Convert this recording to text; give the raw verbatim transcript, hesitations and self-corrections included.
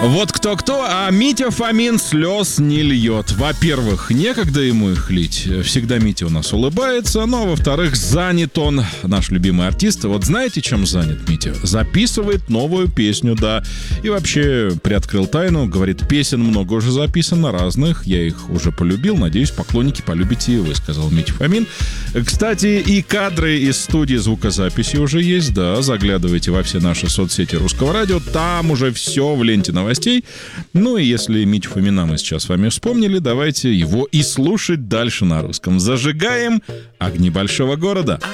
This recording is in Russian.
Вот кто-кто, а Митя Фомин слез не льет. Во-первых, некогда ему их лить. Всегда Митя у нас улыбается. Ну, а во-вторых, занят он, наш любимый артист. Вот знаете, чем занят Митя? Записывает новую песню, да. И вообще приоткрыл тайну. Говорит, песен много уже записано, разных. Я их уже полюбил. Надеюсь, поклонники полюбите и вы, сказал Митя Фомин. Кстати, и кадры из студии звукозаписи уже есть, да. Заглядывайте во все наши соцсети Русского радио. Там уже все в ленте новостей. Ну и если Митю Фомина мы сейчас с вами вспомнили, давайте его и слушать дальше на русском. Зажигаем огни большого города.